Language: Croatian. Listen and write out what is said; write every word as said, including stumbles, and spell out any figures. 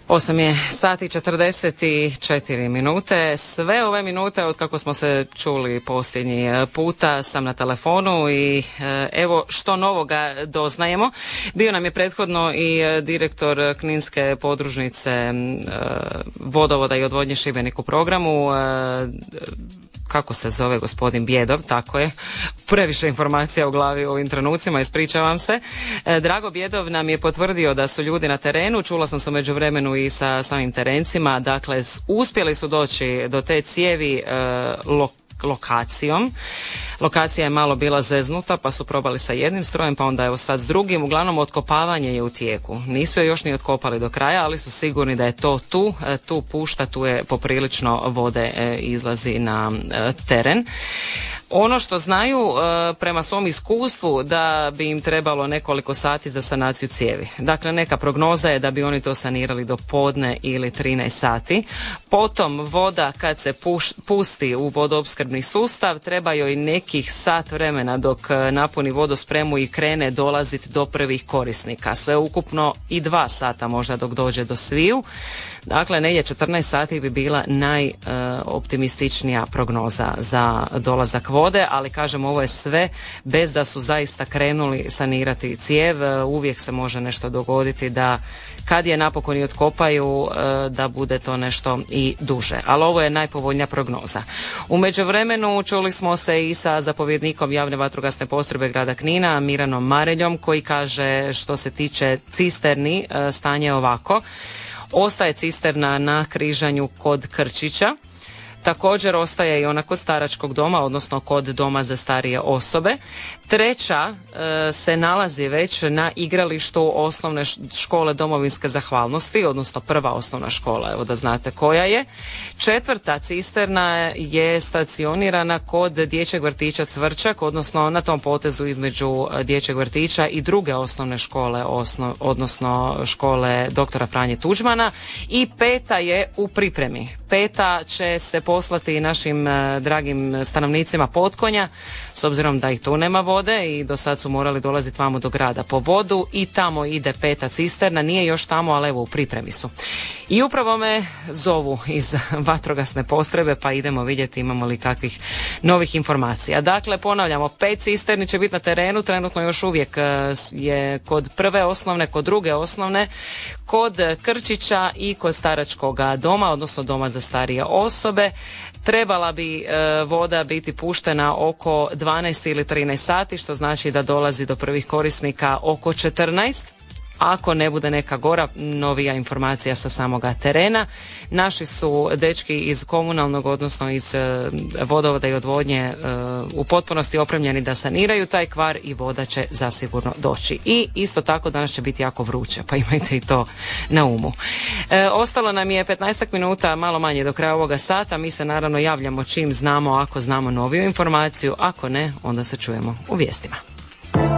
osam je sati četrdeset četiri minute. Sve ove minute od kako smo se čuli posljednji puta sam na telefonu i evo što novoga doznajemo. Bio nam je prethodno i direktor Kninske podružnice vodovoda i odvodnje Šibenik u programu. Kako se zove gospodin Bjedov, tako je. Previše informacija u glavi u ovim trenucima, ispričavam se. E, Drago Bjedov nam je potvrdio da su ljudi na terenu, čula sam se u međuvremenu i sa samim terencima, dakle uspjeli su doći do te cijevi e, lo, lokacijom. Lokacija je malo bila zeznuta, pa su probali sa jednim strojem, pa onda evo sad s drugim. Uglavnom otkopavanje je u tijeku. Nisu je još ni otkopali do kraja, ali su sigurni da je to tu. E, tu pušta, tu je poprilično vode e, izlazi na e, teren. Ono što znaju e, prema svom iskustvu da bi im trebalo nekoliko sati za sanaciju cijevi. Dakle, neka prognoza je da bi oni to sanirali do podne ili trinaest sati. Potom voda kad se puš, pusti u vodoopskrbni sustav treba joj nekih sat vremena dok napuni vodospremu i krene dolaziti do prvih korisnika. Sve ukupno i dva sata možda dok dođe do sviju. Dakle, negdje četrnaest sati bi bila najoptimističnija prognoza za dolazak vode, ali kažem ovo je sve bez da su zaista krenuli sanirati cijev. Uvijek se može nešto dogoditi da kad je napokon i otkopaju da bude to nešto i duže. Ali ovo je najpovoljnija prognoza. U međuvremenu čuli smo se i sa zapovjednikom javne vatrogasne postrojbe grada Knina, Miranom Mareljom, koji kaže što se tiče cisterni stanje je ovako. Ostaje cisterna na križanju kod Krčića. Također ostaje i ona kod staračkog doma, odnosno kod doma za starije osobe. Treća e, se nalazi već na igralištu osnovne škole domovinske zahvalnosti, odnosno prva osnovna škola, evo da znate koja je. Četvrta cisterna je stacionirana kod dječjeg vrtića Cvrčak, odnosno na tom potezu između dječjeg vrtića i druge osnovne škole, osno, odnosno škole doktora Franje Tuđmana. I peta je u pripremi. Peta će se poslati našim e, dragim stanovnicima Potkonja, s obzirom da ih tu nema vode i do sad su morali dolaziti vamo do grada po vodu i tamo ide peta cisterna, nije još tamo, ali evo u pripremi su. I upravo me zovu iz vatrogasne postrojbe, pa idemo vidjeti imamo li kakvih novih informacija. Dakle, ponavljamo, pet cisterni će biti na terenu, trenutno još uvijek je kod prve osnovne, kod druge osnovne, kod Krčića i kod staračkog doma, odnosno doma za starije osobe. Trebala bi e, voda biti puštena oko dvanaest ili trinaest sati, što znači da dolazi do prvih korisnika oko četrnaest. Ako ne bude neka gora, novija informacija sa samoga terena. Naši su dečki iz komunalnog, odnosno iz e, vodovoda i odvodnje e, u potpunosti opremljeni da saniraju taj kvar i voda će zasigurno doći. I isto tako danas će biti jako vruće, pa imajte i to na umu. E, ostalo nam je petnaestak minuta, malo manje do kraja ovoga sata. Mi se naravno javljamo čim znamo, ako znamo noviju informaciju. Ako ne, onda se čujemo u vijestima.